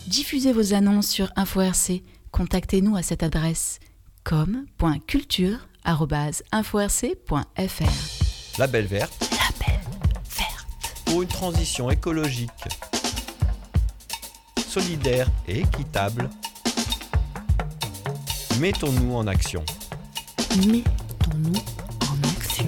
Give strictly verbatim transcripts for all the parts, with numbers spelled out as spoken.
Diffusez vos annonces sur Info R C. Contactez-nous à cette adresse com point culture arobase info r c point f r. Label Verte. Label Verte. Pour une transition écologique, solidaire et équitable, mettons-nous en action. Mettons-nous en action.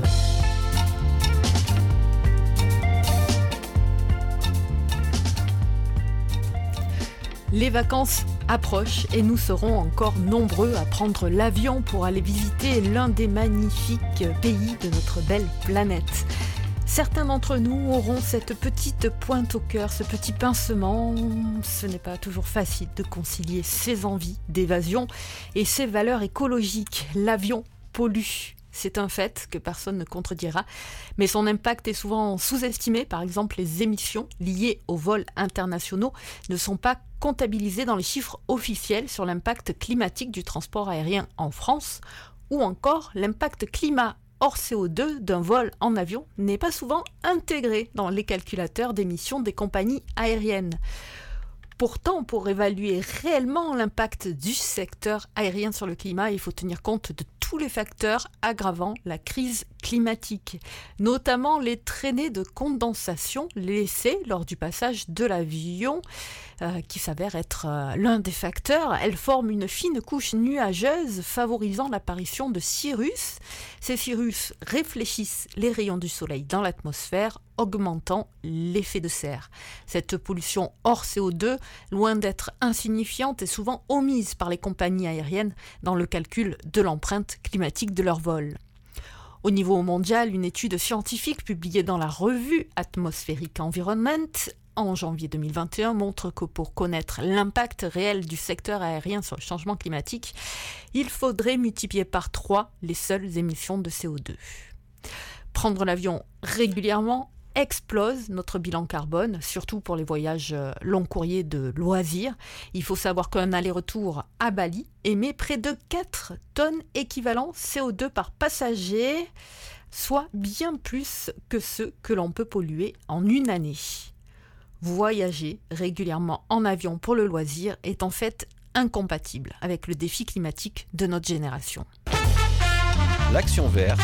Les vacances approchent et nous serons encore nombreux à prendre l'avion pour aller visiter l'un des magnifiques pays de notre belle planète. Certains d'entre nous auront cette petite pointe au cœur, ce petit pincement. Ce n'est pas toujours facile de concilier ses envies d'évasion et ses valeurs écologiques. L'avion pollue. C'est un fait que personne ne contredira, mais son impact est souvent sous-estimé. Par exemple, les émissions liées aux vols internationaux ne sont pas comptabilisées dans les chiffres officiels sur l'impact climatique du transport aérien en France, ou encore l'impact climat hors C O deux d'un vol en avion n'est pas souvent intégré dans les calculateurs d'émissions des compagnies aériennes. Pourtant, pour évaluer réellement l'impact du secteur aérien sur le climat, il faut tenir compte de tous les facteurs aggravant la crise climatique, notamment les traînées de condensation laissées lors du passage de l'avion, euh, qui s'avère être euh, l'un des facteurs. Elles forment une fine couche nuageuse favorisant l'apparition de cirrus. Ces cirrus réfléchissent les rayons du soleil dans l'atmosphère, augmentant l'effet de serre. Cette pollution hors C O deux, loin d'être insignifiante, est souvent omise par les compagnies aériennes dans le calcul de l'empreinte climatique de leur vol. Au niveau mondial, une étude scientifique publiée dans la revue Atmospheric Environment en janvier deux mille vingt et un montre que pour connaître l'impact réel du secteur aérien sur le changement climatique, il faudrait multiplier par trois les seules émissions de C O deux. Prendre l'avion régulièrement explose notre bilan carbone, surtout pour les voyages long courriers de loisirs. Il faut savoir qu'un aller-retour à Bali émet près de quatre tonnes équivalent C O deux par passager, soit bien plus que ceux que l'on peut polluer en une année. Voyager régulièrement en avion pour le loisir est en fait incompatible avec le défi climatique de notre génération. L'action verte.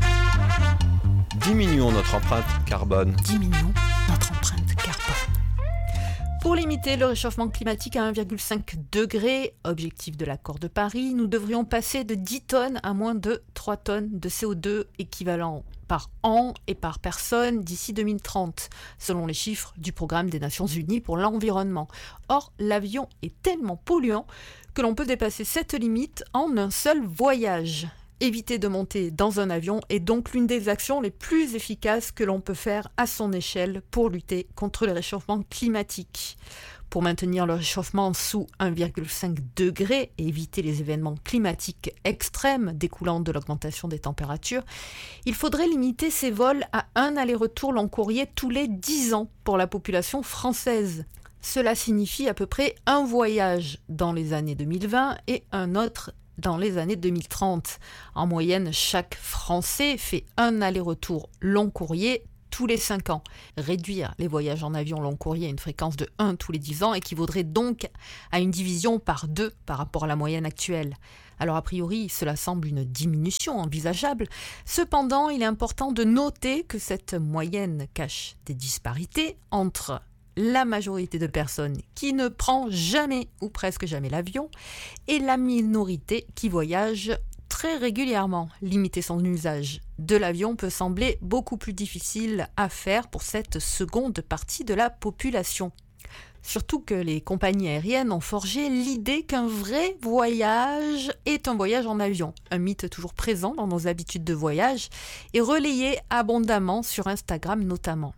Diminuons notre empreinte carbone. Diminuons notre empreinte carbone. Pour limiter le réchauffement climatique à un virgule cinq degré, objectif de l'accord de Paris, nous devrions passer de dix tonnes à moins de trois tonnes de C O deux équivalent par an et par personne d'ici deux mille trente, selon les chiffres du Programme des Nations Unies pour l'environnement. Or, l'avion est tellement polluant que l'on peut dépasser cette limite en un seul voyage. Éviter de monter dans un avion est donc l'une des actions les plus efficaces que l'on peut faire à son échelle pour lutter contre le réchauffement climatique. Pour maintenir le réchauffement sous un virgule cinq degré et éviter les événements climatiques extrêmes découlant de l'augmentation des températures, il faudrait limiter ces vols à un aller-retour long courrier tous les dix ans pour la population française. Cela signifie à peu près un voyage dans les années deux mille vingt et un autre dans les années deux mille trente. En moyenne, chaque Français fait un aller-retour long courrier tous les cinq ans. Réduire les voyages en avion long courrier à une fréquence de un tous les dix ans équivaudrait donc à une division par deux par rapport à la moyenne actuelle. Alors a priori, cela semble une diminution envisageable. Cependant, il est important de noter que cette moyenne cache des disparités entre la majorité de personnes qui ne prend jamais ou presque jamais l'avion et la minorité qui voyage très régulièrement. Limiter son usage de l'avion peut sembler beaucoup plus difficile à faire pour cette seconde partie de la population. Surtout que les compagnies aériennes ont forgé l'idée qu'un vrai voyage est un voyage en avion. Un mythe toujours présent dans nos habitudes de voyage et relayé abondamment sur Instagram notamment.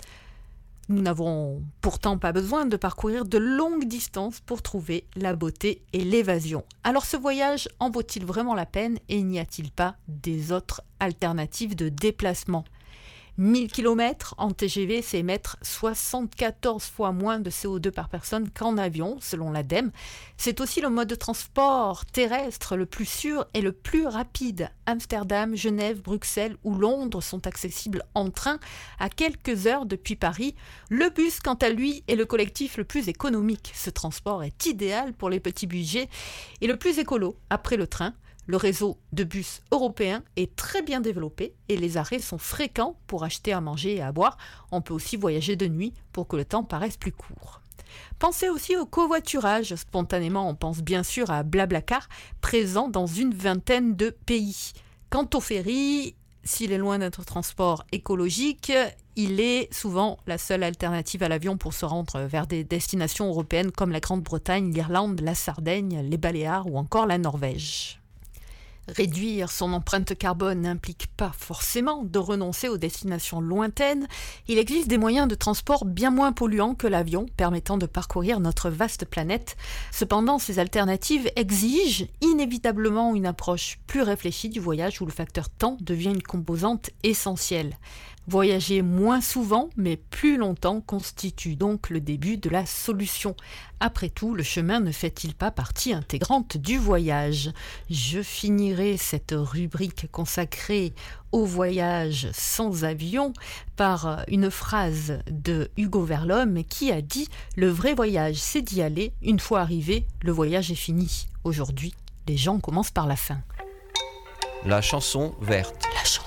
Nous n'avons pourtant pas besoin de parcourir de longues distances pour trouver la beauté et l'évasion. Alors ce voyage en vaut-il vraiment la peine et n'y a-t-il pas des autres alternatives de déplacement ? mille kilomètres en T G V, c'est émettre soixante-quatorze fois moins de C O deux par personne qu'en avion, selon l'ADEME. C'est aussi le mode de transport terrestre le plus sûr et le plus rapide. Amsterdam, Genève, Bruxelles ou Londres sont accessibles en train à quelques heures depuis Paris. Le bus, quant à lui, est le collectif le plus économique. Ce transport est idéal pour les petits budgets et le plus écolo après le train. Le réseau de bus européen est très bien développé et les arrêts sont fréquents pour acheter à manger et à boire. On peut aussi voyager de nuit pour que le temps paraisse plus court. Pensez aussi au covoiturage. Spontanément, on pense bien sûr à Blablacar, présent dans une vingtaine de pays. Quant au ferry, s'il est loin d'être transport écologique, il est souvent la seule alternative à l'avion pour se rendre vers des destinations européennes comme la Grande-Bretagne, l'Irlande, la Sardaigne, les Baléares ou encore la Norvège. Réduire son empreinte carbone n'implique pas forcément de renoncer aux destinations lointaines. Il existe des moyens de transport bien moins polluants que l'avion, permettant de parcourir notre vaste planète. Cependant, ces alternatives exigent inévitablement une approche plus réfléchie du voyage où le facteur temps devient une composante essentielle. Voyager moins souvent, mais plus longtemps, constitue donc le début de la solution. Après tout, le chemin ne fait-il pas partie intégrante du voyage ? Je finirai cette rubrique consacrée au voyage sans avion par une phrase de Hugo Verlhomme qui a dit « Le vrai voyage, c'est d'y aller. Une fois arrivé, le voyage est fini. Aujourd'hui, les gens commencent par la fin. » La chanson verte. La chanson